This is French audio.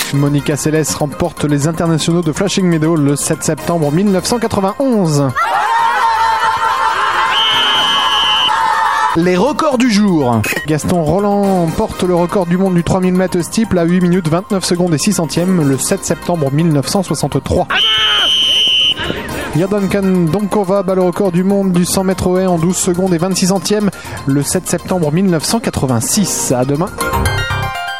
Monica Seles remporte les internationaux de Flushing Meadow le 7 septembre 1991. Les records du jour. Gaston Roland porte le record du monde du 3000 mètres steeple à 8 minutes 29 secondes et 6 centièmes le 7 septembre 1963. Jordanka Donkova bat le record du monde du 100 mètres haies en 12 secondes et 26 centièmes le 7 septembre 1986. À demain.